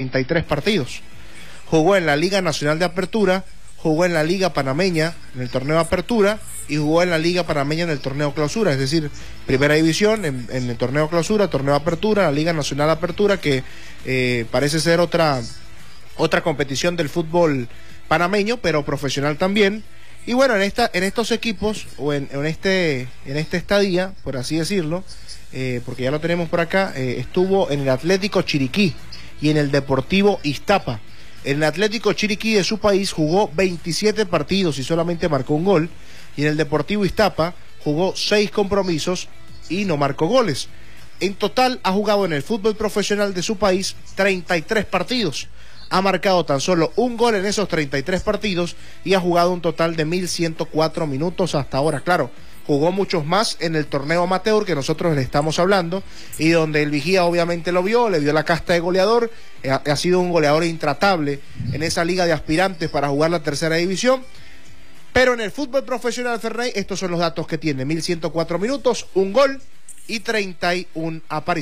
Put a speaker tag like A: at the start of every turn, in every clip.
A: 33 partidos. Jugó en la Liga Nacional de Apertura, jugó en la Liga Panameña, en el torneo de Apertura, y jugó en la Liga Panameña en el torneo Clausura, es decir, Primera División, en el torneo Clausura, torneo Apertura, la Liga Nacional de Apertura, que parece ser otra competición del fútbol panameño, pero profesional también. Y bueno, en estos equipos, o en este estadía, por así decirlo, porque ya lo tenemos por acá, estuvo en el Atlético Chiriquí y en el Deportivo Iztapa. En el Atlético Chiriquí de su país jugó 27 partidos y solamente marcó un gol, y en el Deportivo Iztapa jugó 6 compromisos y no marcó goles. En total ha jugado en el fútbol profesional de su país 33 partidos. Ha marcado tan solo un gol en esos 33 partidos y ha jugado un total de 1.104 minutos hasta ahora. Claro, jugó muchos más en el torneo amateur que nosotros le estamos hablando, y donde el Vigía obviamente lo vio, le dio la casta de goleador, ha sido un goleador intratable en esa liga de aspirantes para jugar la tercera división. Pero en el fútbol profesional, Ferney, estos son los datos que tiene: 1.104 minutos, un gol y 33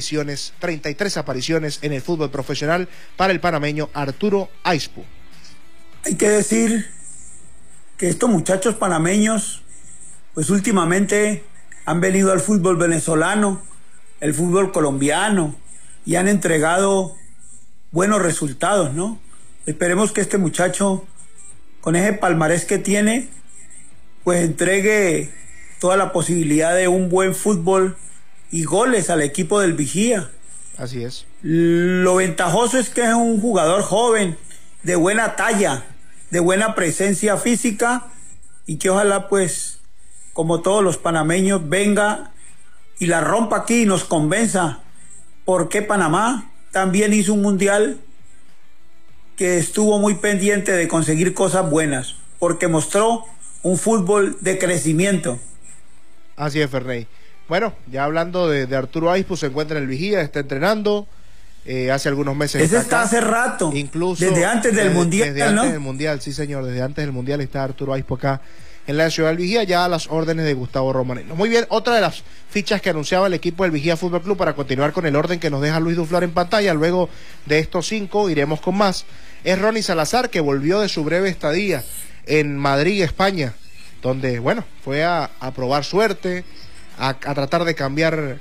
A: apariciones en el fútbol profesional para el panameño Arturo Aispu.
B: Hay que decir que estos muchachos panameños, pues últimamente han venido al fútbol venezolano, el fútbol colombiano, y han entregado buenos resultados, ¿no? Esperemos que este muchacho, con ese palmarés que tiene, pues entregue toda la posibilidad de un buen fútbol y goles al equipo del Vigía.
A: Así es.
B: Lo ventajoso es que es un jugador joven, de buena talla, de buena presencia física, y que ojalá, pues, como todos los panameños, venga y la rompa aquí y nos convenza porque Panamá también hizo un mundial que estuvo muy pendiente de conseguir cosas buenas, porque mostró un fútbol de crecimiento.
A: Así es, Ferney. Bueno, ya hablando de Arturo Aispu, se encuentra en el Vigía, está entrenando, hace algunos meses
B: Ese está hace rato,
A: incluso
B: desde antes del Mundial,
A: desde antes
B: ¿no?
A: del Mundial, sí señor, desde antes del Mundial está Arturo Aispu acá en la ciudad del Vigía, ya a las órdenes de Gustavo Romaneno. Muy bien, otra de las fichas que anunciaba el equipo del Vigía Fútbol Club, para continuar con el orden que nos deja Luis Duflar en pantalla, luego de estos 5 iremos con más, es Ronnie Salazar, que volvió de su breve estadía en Madrid, España, donde, bueno, fue a probar suerte, a tratar de cambiar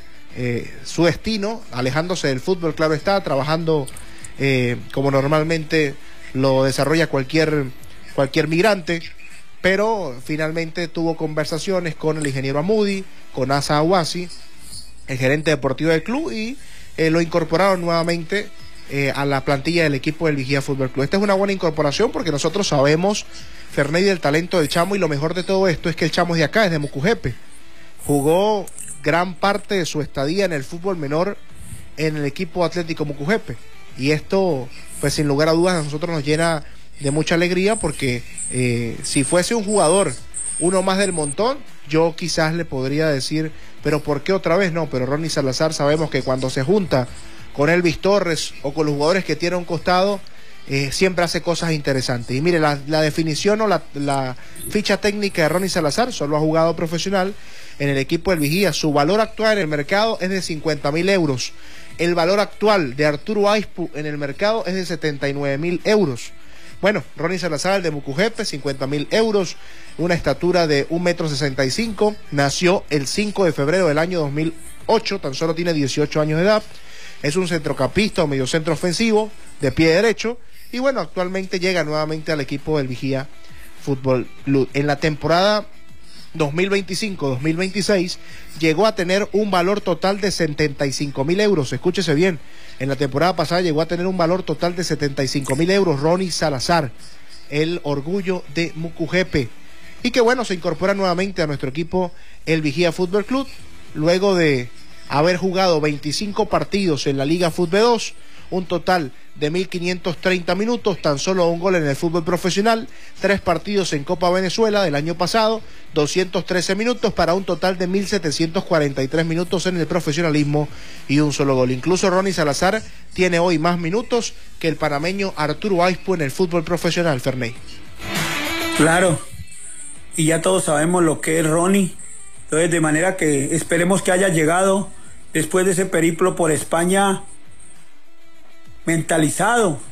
A: su destino, alejándose del fútbol, claro está, trabajando como normalmente lo desarrolla cualquier migrante, pero finalmente tuvo conversaciones con el ingeniero Amudi, con Asa Awasi, el gerente deportivo del club, y lo incorporaron nuevamente a la plantilla del equipo del Vigía Fútbol Club. Esta es una buena incorporación porque nosotros sabemos, Ferney, del talento del Chamo, y lo mejor de todo esto es que el Chamo es de acá, es de Mucujepe. Jugó gran parte de su estadía en el fútbol menor en el equipo Atlético Mucujepe, y esto, pues sin lugar a dudas, a nosotros nos llena de mucha alegría, porque si fuese un jugador, uno más del montón, yo quizás le podría decir, pero ¿por qué otra vez? No, pero Ronnie Salazar sabemos que cuando se junta con Elvis Torres o con los jugadores que tiene a un costado, siempre hace cosas interesantes. Y mire, la definición o la ficha técnica de Ronnie Salazar: solo ha jugado profesional en el equipo del Vigía. Su valor actual en el mercado es de 50.000 euros. El valor actual de Arturo Aispu en el mercado es de 79.000 euros. Bueno, Ronnie Salazar, el de Mucujepe, 50.000 euros, una estatura de 1,65 m, nació el 5 de febrero del año 2008, tan solo tiene 18 años de edad, es un centrocampista o mediocentro ofensivo de pie derecho, y bueno, actualmente llega nuevamente al equipo del Vigía Fútbol Club. En la temporada 2025-2026 llegó a tener un valor total de 75.000 euros, escúchese bien, en la temporada pasada llegó a tener un valor total de 75.000 euros, Ronnie Salazar, el orgullo de Mucujepe, y que bueno, se incorpora nuevamente a nuestro equipo el Vigía Fútbol Club, luego de haber jugado 25 partidos en la Liga Fútbol 2, un total de 1.530 minutos, tan solo un gol en el fútbol profesional, 3 partidos en Copa Venezuela del año pasado, 213 minutos para un total de 1.743 minutos en el profesionalismo y un solo gol. Incluso Ronnie Salazar tiene hoy más minutos que el panameño Arturo Aispu en el fútbol profesional, Ferney.
B: Claro, y ya todos sabemos lo que es Ronnie, entonces de manera que esperemos que haya llegado después de ese periplo por España mentalizado